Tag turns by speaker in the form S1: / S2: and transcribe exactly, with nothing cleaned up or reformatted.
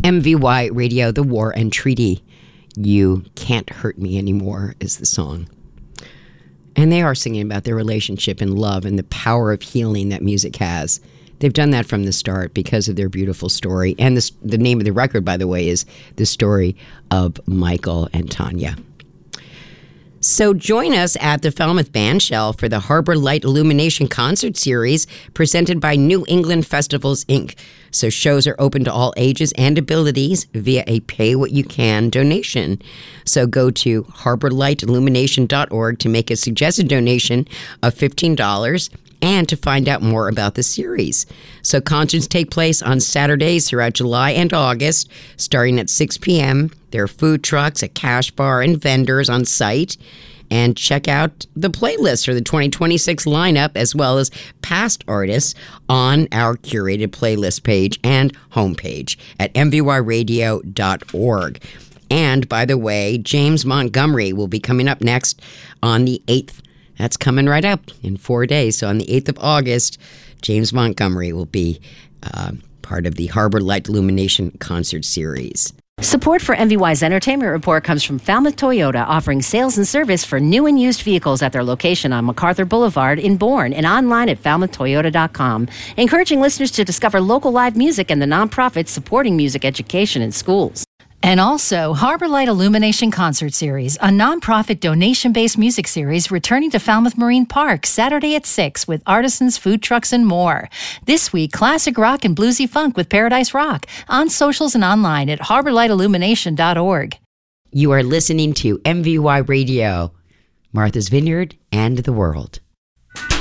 S1: M V Y Radio, The War and Treaty. You Can't Hurt Me Anymore is the song. And they are singing about their relationship and love and the power of healing that music has. They've done that from the start because of their beautiful story. And this, the name of the record, by the way, is The Story of Michael and Tanya. So join us at the Falmouth Bandshell for the Harbor Light Illumination Concert Series presented by New England Festivals, Incorporated. So shows are open to all ages and abilities via a pay-what-you-can donation. So go to harbor light illumination dot org to make a suggested donation of fifteen dollars and to find out more about the series. So concerts take place on Saturdays throughout July and August, starting at six p.m. There are food trucks, a cash bar, and vendors on site. And check out the playlist for the twenty twenty-six lineup, as well as past artists, on our curated playlist page and homepage at m v y radio dot org. And, by the way, James Montgomery will be coming up next on the eighth. That's coming right up in four days. So on the eighth of August, James Montgomery will be uh, part of the Harbor Light Illumination Concert Series.
S2: Support for M V Y's Entertainment Report comes from Falmouth Toyota, offering sales and service for new and used vehicles at their location on MacArthur Boulevard in Bourne and online at falmouth toyota dot com, encouraging listeners to discover local live music and the nonprofits supporting music education in schools.
S3: And also, Harbor Light Illumination Concert Series, a nonprofit donation-based music series returning to Falmouth Marine Park Saturday at six with artisans, food trucks, and more. This week, classic rock and bluesy funk with Paradise Rock, on socials and online at harbor light illumination dot org.
S1: You are listening to M V Y Radio, Martha's Vineyard and the World.